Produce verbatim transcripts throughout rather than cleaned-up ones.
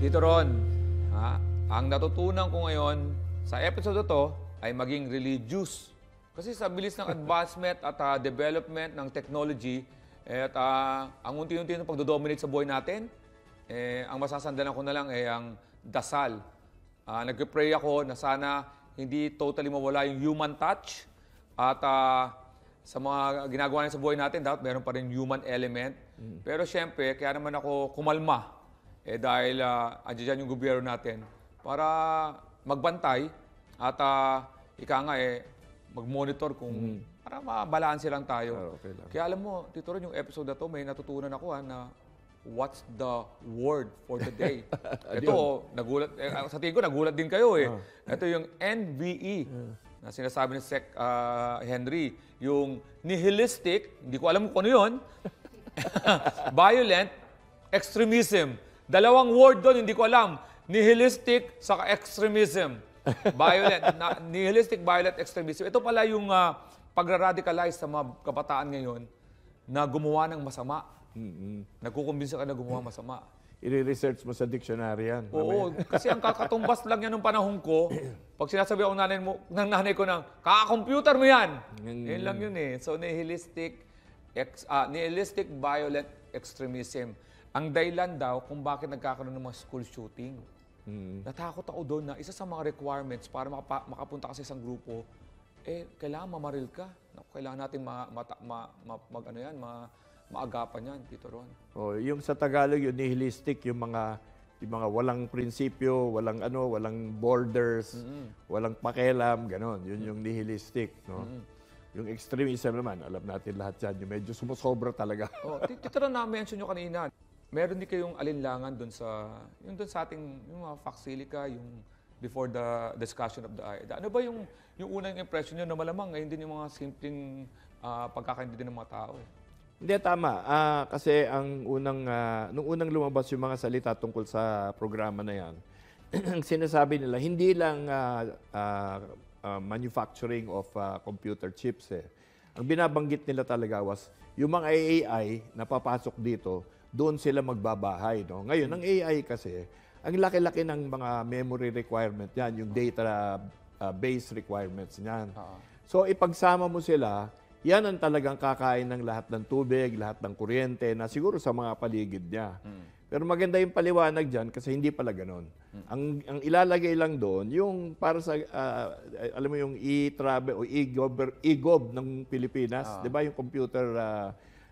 Tito Ron, ha? Ang natutunan ko ngayon sa episode na to ay maging religious. Kasi sa bilis ng advancement at uh, development ng technology, eh, at uh, ang unti-unti ng pagdodominate sa buhay natin, eh, ang masasandalan ko na lang ay ang dasal. Uh, Nag-pray ako na sana hindi totally mawala yung human touch at uh, sa mga ginagawa natin sa buhay natin, dapat meron pa rin human element. Mm. Pero syempre, kaya naman ako kumalma eh, dahil uh, andyan yung gobyerno natin para magbantay at uh, ika nga eh, mag-monitor kung mm. para mabalanse lang tayo. Oh, okay lang. Kaya alam mo, Tito Ron, yung episode na to, may natutunan ako ha, na what's the word for the day? Ito, nagulat, eh, sa tingin ko, nagulat din kayo eh. Oh. Ito yung N V E. Uh. Na sinasabi ni Sec uh, Henry, yung nihilistic, hindi ko alam kung ano yun, violent extremism. Dalawang word doon, hindi ko alam. Nihilistic saka extremism. Violent, na, nihilistic, violent extremism. Ito pala yung uh, pagra-radicalize sa mga kabataan ngayon na gumawa ng masama. Mm-hmm. Nagkukumbinsa ka na gumawa masama. I-research mo sa dictionary yan. Oo, kasi ang kakatumbas lang yan nung panahon ko, pag sinasabi ako nanay mo, ng nanay ko ng, kaka-computer mo yan! Mm. Yan lang yun eh. So, nihilistic, ex, uh, nihilistic violent extremism. Ang dahilan daw kung bakit nagkakaroon ng mga school shooting. Mm. Natakot ako doon na isa sa mga requirements para makapa, makapunta ka sa isang grupo, eh, kailangan mamaril ka. Kailangan natin ma, ma, ma, ma, mag, ano yan, ma, maagapan yan, Tito Ron. Oh, yung sa Tagalog, yung nihilistic, yung mga yung mga walang prinsipyo, walang ano, walang borders, mm-hmm. walang pakialam, ganon. Yun yung nihilistic, no? Mm-hmm. Yung extremism naman, alam natin lahat yan, yung medyo sumusobra talaga. Oh, Tito Ron, na-mention nyo kanina, meron din kayong alinlangan doon sa, yung doon sa ating, yung mga Faxilica, yung before the discussion of the I D A. Ano ba yung, yung unang impression nyo na malamang, ngayon din yung mga simpleng uh, pagkakaintindi ng mga tao eh? Hindi, tama. Uh, kasi ang unang, uh, nung unang lumabas yung mga salita tungkol sa programa na yan, sinasabi nila, hindi lang uh, uh, uh, manufacturing of uh, computer chips. Eh. Ang binabanggit nila talaga was, yung mga A I na papasok dito, doon sila magbabahay. No? Ngayon, ang A I kasi, ang laki-laki ng mga memory requirement yan, yung data uh, base requirements yan. Uh-huh. So, ipagsama mo sila, yan ang talagang kakain ng lahat ng tubig, lahat ng kuryente na siguro sa mga paligid niya. Mm. Pero maganda yung paliwanag dyan kasi hindi pala ganon. Mm. Ang, ang ilalagay lang doon, yung para sa, uh, alam mo yung e-travel o e-gov ng Pilipinas, ah. di ba yung computer uh,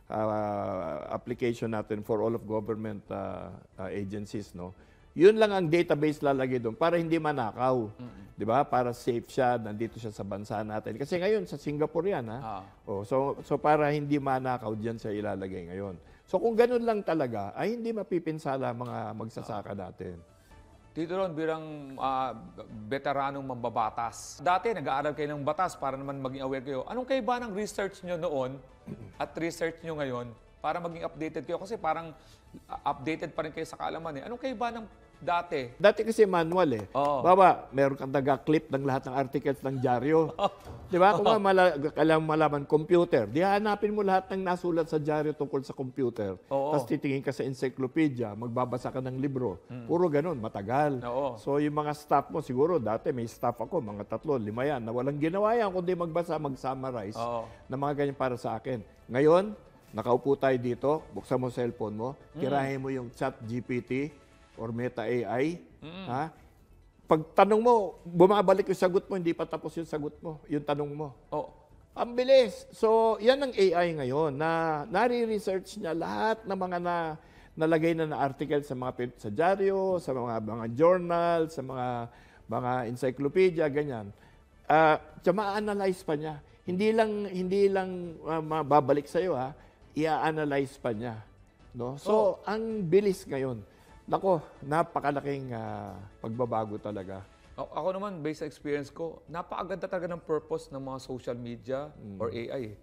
uh, application natin for all of government uh, uh, agencies, no? Yun lang ang database lalagay doon para hindi manakaw. Mm-hmm. 'Di ba? Para safe siya, nandito siya sa bansa natin. Kasi ngayon sa Singapore 'yan, ha. Ah. Oh, so so para hindi manakaw diyan siya ilalagay ngayon. So kung ganun lang talaga, ay hindi mapipinsala mga magsasaka ah. natin. Tito Ron, bilang uh, veteranong mambabatas, dati nag-aaral kayo ng batas para naman maging aware kayo. Anong kaiba ng research nyo noon at research nyo ngayon para maging updated kayo? Kasi parang uh, updated pa rin kayo sa kaalaman eh. Anong kaiba ng dati? Dati kasi manual eh. Oh. Baba, meron kang taga-clip ng lahat ng articles ng dyaryo. Oh. Di ba? Kung oh. mala kailangan malaman computer, di hanapin mo lahat ng nasulat sa dyaryo tungkol sa computer. Oh. Tapos titingin ka sa encyclopedia, magbabasa ka ng libro. Hmm. Puro ganun, matagal. Oh. So yung mga staff mo, siguro dati may staff ako, mga tatlo, lima yan, na walang ginawa yan, kundi magbasa, mag-summarize oh. na mga ganyan para sa akin. Ngayon, nakaupo tayo dito, buksan mo cellphone mo, tirahin mo yung Chat G P T or Meta A I. Mm. Ha? Pag tanong mo, bumabalik yung sagot mo, hindi pa tapos yung sagot mo, yung tanong mo. Oh. Ang bilis. So, yan ang A I ngayon na nare-research niya lahat ng mga na, nalagay na na article sa mga sa dyaryo, sa mga mga journal, sa mga mga encyclopedia, ganyan. Uh, ma-analyze pa niya. Hindi lang hindi lang uh, mababalik sa iyo, ha. I-analyze pa niya, no? So, oh. ang bilis ngayon. Nako, napakalaking uh, pagbabago talaga. A ako naman, based sa experience ko, napakaganda talaga ng purpose ng mga social media mm. or A I.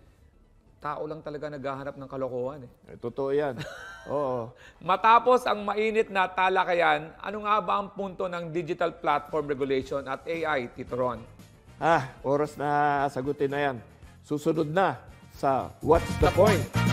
Tao lang talaga naghahanap ng kalokohan. Eh. Eh, totoo yan. Oo. Matapos ang mainit na talakayan, ano nga ba ang punto ng Digital Platform Regulation at A I, Tito Ron? Ah, oras na sagutin na yan. Susunod na sa What's the Point?